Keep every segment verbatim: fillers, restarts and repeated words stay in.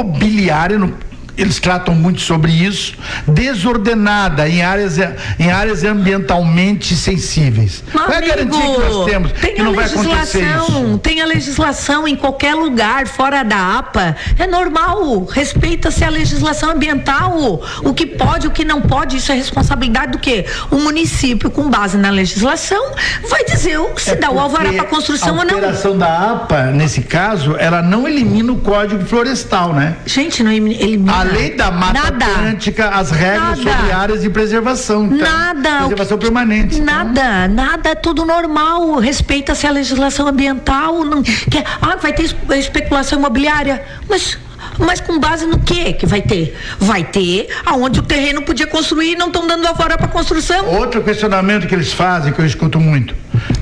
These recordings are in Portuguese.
imobiliária, no, eles tratam muito sobre isso, desordenada em áreas, em áreas ambientalmente sensíveis. Meu Qual é a garantia que nós temos que não vai acontecer isso? Tem a legislação em qualquer lugar, fora da A P A. É normal, respeita-se a legislação ambiental. O que pode, o que não pode, isso é responsabilidade do quê? O município, com base na legislação, vai dizer se é dá o alvará para construção ou não. A alteração da A P A, nesse caso, ela não elimina o Código Florestal, né? Gente, não elimina. A lei da Mata Nada. Atlântica, as regras Nada. sobre áreas de preservação. Então, nada. Preservação que, permanente. Nada, então. nada, é tudo normal. Respeita-se a legislação ambiental. Não, quer, ah, vai ter especulação imobiliária. Mas. Mas com base no que que vai ter? Vai ter aonde o terreno podia construir e não estão dando alvará para construção. Outro questionamento que eles fazem, que eu escuto muito,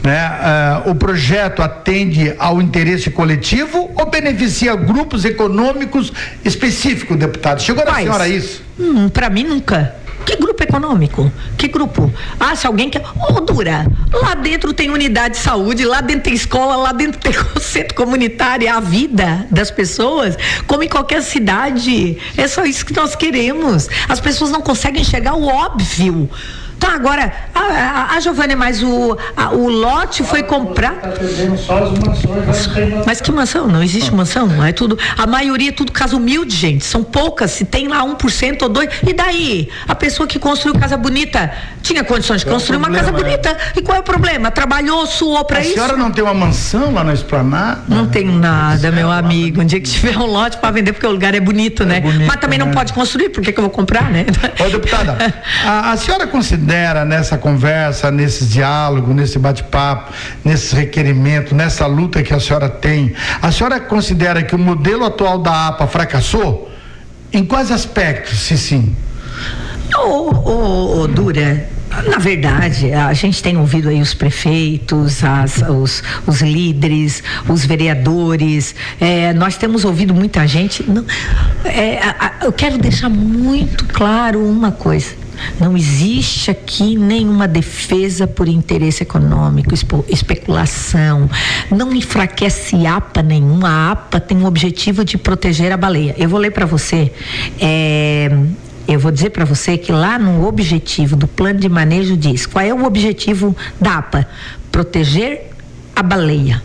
né? Uh, o projeto atende ao interesse coletivo ou beneficia grupos econômicos específicos, deputado? Chegou na senhora isso? Hum, para mim nunca. Que grupo econômico? Que grupo? Ah, se alguém quer... Ô, oh, Dura, lá dentro tem unidade de saúde, lá dentro tem escola, lá dentro tem centro comunitário, é a vida das pessoas, como em qualquer cidade. É só isso que nós queremos. As pessoas não conseguem enxergar o óbvio. Tá, agora, a, a, a Giovânia, mas o, a, o lote foi comprado. Tá perdendo só as mansões, mas não tem mansão. Mas que mansão? Não existe mansão. É tudo, a maioria é tudo casa humilde, gente. São poucas. Se tem lá um por cento ou dois. E daí? A pessoa que construiu casa bonita tinha condições de construir uma casa bonita. E qual é o problema? Trabalhou, suou pra isso? A senhora não tem uma mansão lá na Esplanada? Não tenho nada, meu amigo. Um dia que tiver um lote pra vender, porque o lugar é bonito, né? Mas também não pode construir, por que que eu vou comprar, né? Ô, deputada, a, a senhora considera nessa conversa, nesse diálogo, nesse bate-papo, nesse requerimento, nessa luta que a senhora tem, a senhora considera que o modelo atual da A P A fracassou? Em quais aspectos, se sim? Ô, ô, ô, Dura, na verdade, a gente tem ouvido aí os prefeitos, as, os, os líderes, os vereadores, é, nós temos ouvido muita gente. Não, é, a, a, eu quero deixar muito claro uma coisa. Não existe aqui nenhuma defesa por interesse econômico, especulação. Não enfraquece A P A nenhuma. A A P A tem o objetivo de proteger a baleia. Eu vou ler para você. É, eu vou dizer para você que lá no objetivo do plano de manejo diz qual é o objetivo da A P A: proteger a baleia.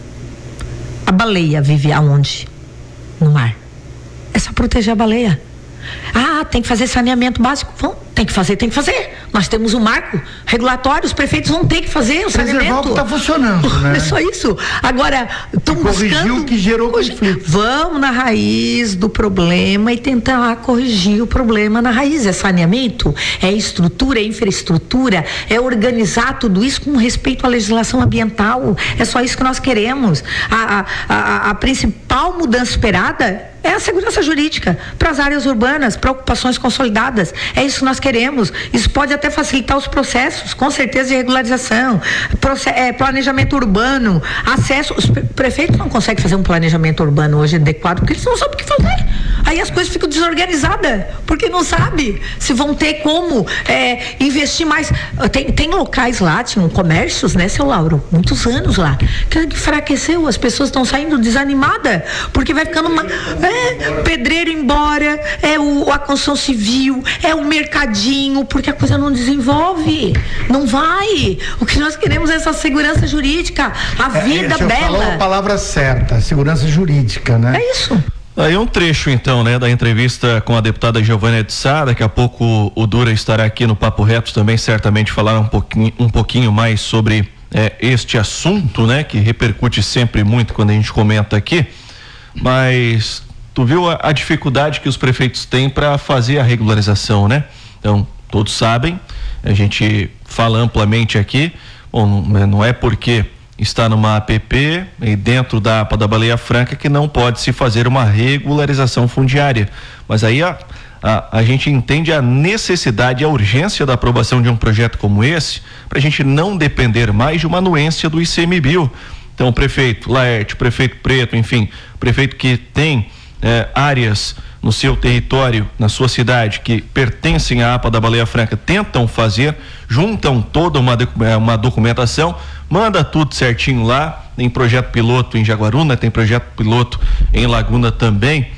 A baleia vive aonde? No mar. É só proteger a baleia. Ah, tem que fazer saneamento básico. Vão, tem que fazer, tem que fazer. Nós temos um marco regulatório, os prefeitos vão ter que fazer o saneamento. Preservar o que está funcionando, né? É só isso. Agora, estamos buscando... Corrigir o que gerou conflito. Vamos na raiz do problema e tentar corrigir o problema na raiz. É saneamento, é estrutura, é infraestrutura, é organizar tudo isso com respeito à legislação ambiental. É só isso que nós queremos. A, a, a, a principal mudança esperada é a segurança jurídica para as áreas urbanas, para ocupações consolidadas. É isso que nós queremos. Isso pode até facilitar os processos, com certeza, de regularização, proce- é, planejamento urbano, acesso. Os pre- prefeitos não conseguem fazer um planejamento urbano hoje adequado, porque eles não sabem o que fazer. Aí as coisas ficam desorganizadas, porque não sabe se vão ter como é, investir mais. Tem, tem locais lá, tinham comércios, né, seu Lauro? Muitos anos lá, que enfraqueceu, as pessoas estão saindo desanimadas, porque vai ficando uma... É, pedreiro embora, é o, a construção civil, é o mercadinho, porque a coisa não desenvolve, não vai. O que nós queremos é essa segurança jurídica, a vida é, bela. Falou a palavra certa, segurança jurídica, né? É isso. Aí um trecho então, né, da entrevista com a deputada Giovânia de Sá. Daqui a pouco o Dura estará aqui no Papo Reto também, certamente falar um pouquinho, um pouquinho mais sobre é, este assunto, né, que repercute sempre muito quando a gente comenta aqui. Mas tu viu a, a dificuldade que os prefeitos têm para fazer a regularização, né? Então, todos sabem, a gente fala amplamente aqui, bom, não é porque está numa A P P e dentro da A P A da Baleia Franca que não pode se fazer uma regularização fundiária, mas aí a, a, a gente entende a necessidade e a urgência da aprovação de um projeto como esse, para a gente não depender mais de uma anuência do ICMBio. Então, o prefeito Laerte, o prefeito Preto, enfim, prefeito que tem eh, áreas no seu território, na sua cidade, que pertencem à A P A da Baleia Franca, tentam fazer, juntam toda uma, uma documentação, manda tudo certinho lá, tem projeto piloto em Jaguaruna, tem projeto piloto em Laguna também,